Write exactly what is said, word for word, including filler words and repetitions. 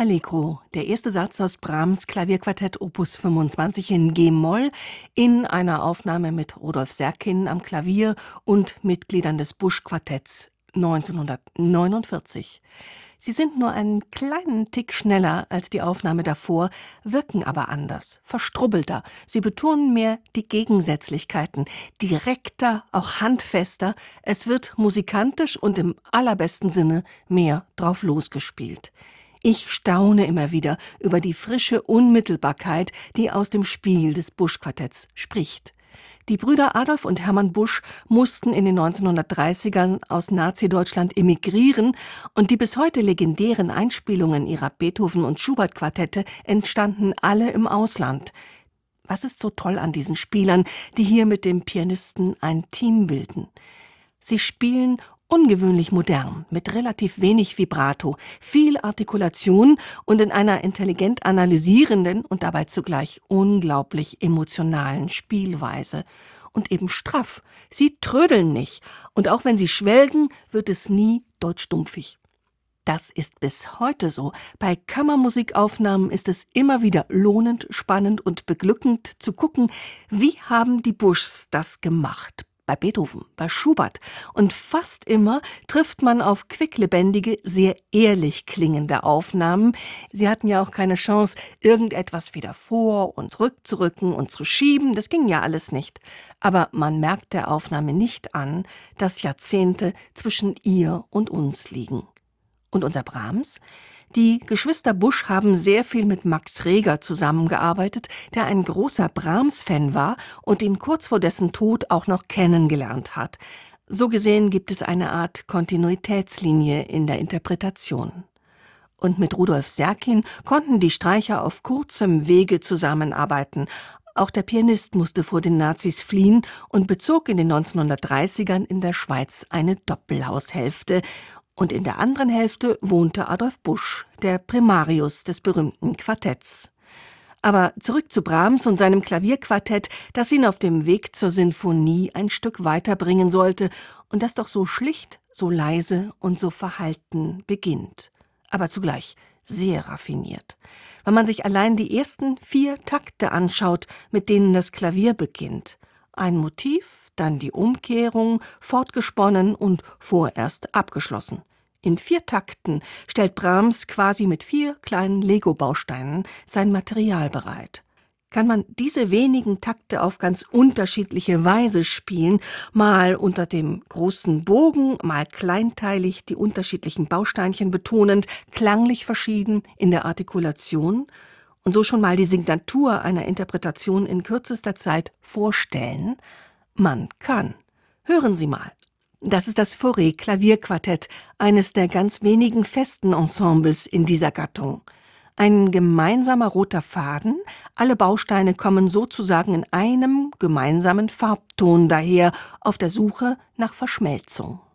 Allegro, der erste Satz aus Brahms Klavierquartett Opus fünfundzwanzig in G-Moll in einer Aufnahme mit Rudolf Serkin am Klavier und Mitgliedern des Busch-Quartetts neunzehnhundertneunundvierzig. Sie sind nur einen kleinen Tick schneller als die Aufnahme davor, wirken aber anders, verstrubbelter. Sie betonen mehr die Gegensätzlichkeiten, direkter, auch handfester. Es wird musikantisch und im allerbesten Sinne mehr drauf losgespielt. Ich staune immer wieder über die frische Unmittelbarkeit, die aus dem Spiel des Busch-Quartetts spricht. Die Brüder Adolf und Hermann Busch mussten in den neunzehnhundertdreißigern aus Nazi-Deutschland emigrieren und die bis heute legendären Einspielungen ihrer Beethoven- und Schubert-Quartette entstanden alle im Ausland. Was ist so toll an diesen Spielern, die hier mit dem Pianisten ein Team bilden? Sie spielen ungewöhnlich modern, mit relativ wenig Vibrato, viel Artikulation und in einer intelligent analysierenden und dabei zugleich unglaublich emotionalen Spielweise. Und eben straff. Sie trödeln nicht. Und auch wenn sie schwelgen, wird es nie deutschstumpfig. Das ist bis heute so. Bei Kammermusikaufnahmen ist es immer wieder lohnend, spannend und beglückend zu gucken, wie haben die Buschs das gemacht. Bei Beethoven, bei Schubert. Und fast immer trifft man auf quicklebendige, sehr ehrlich klingende Aufnahmen. Sie hatten ja auch keine Chance, irgendetwas wieder vor- und rückzurücken und zu schieben. Das ging ja alles nicht. Aber man merkt der Aufnahme nicht an, dass Jahrzehnte zwischen ihr und uns liegen. Und unser Brahms? Die Geschwister Busch haben sehr viel mit Max Reger zusammengearbeitet, der ein großer Brahms-Fan war und ihn kurz vor dessen Tod auch noch kennengelernt hat. So gesehen gibt es eine Art Kontinuitätslinie in der Interpretation. Und mit Rudolf Serkin konnten die Streicher auf kurzem Wege zusammenarbeiten. Auch der Pianist musste vor den Nazis fliehen und bezog in den neunzehnhundertdreißigern in der Schweiz eine Doppelhaushälfte. Und in der anderen Hälfte wohnte Adolf Busch, der Primarius des berühmten Quartetts. Aber zurück zu Brahms und seinem Klavierquartett, das ihn auf dem Weg zur Sinfonie ein Stück weiterbringen sollte und das doch so schlicht, so leise und so verhalten beginnt. Aber zugleich sehr raffiniert. Wenn man sich allein die ersten vier Takte anschaut, mit denen das Klavier beginnt. Ein Motiv, dann die Umkehrung, fortgesponnen und vorerst abgeschlossen. In vier Takten stellt Brahms quasi mit vier kleinen Lego-Bausteinen sein Material bereit. Kann man diese wenigen Takte auf ganz unterschiedliche Weise spielen, mal unter dem großen Bogen, mal kleinteilig die unterschiedlichen Bausteinchen betonend, klanglich verschieden in der Artikulation und so schon mal die Signatur einer Interpretation in kürzester Zeit vorstellen? Man kann. Hören Sie mal. Das ist das Fauré-Klavierquartett, eines der ganz wenigen festen Ensembles in dieser Gattung. Ein gemeinsamer roter Faden, alle Bausteine kommen sozusagen in einem gemeinsamen Farbton daher, auf der Suche nach Verschmelzung.